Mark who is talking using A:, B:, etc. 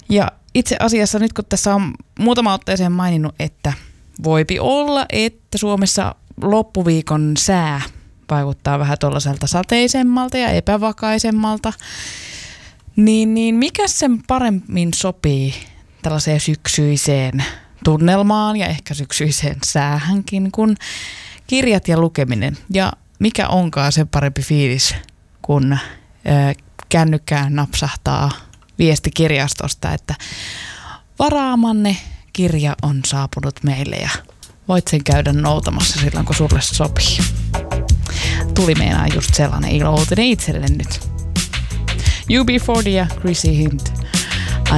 A: Ja itse asiassa nyt kun tässä on muutama otteeseen maininnut, että voipi olla, että Suomessa loppuviikon sää vaikuttaa vähän tuollaiselta sateisemmalta ja epävakaisemmalta, niin mikä sen paremmin sopii tällaiseen syksyiseen tunnelmaan ja ehkä syksyiseen säähänkin kuin kirjat ja lukeminen. Ja mikä onkaan sen parempi fiilis, kun kännykkään napsahtaa viesti kirjastosta, että varaamanne kirja on saapunut meille ja voit sen käydä noutamassa silloin, kun sulle sopii. Tuli meinaan just sellainen ilo-uutinen itselle nyt. UB40 ja Chrissy Hint.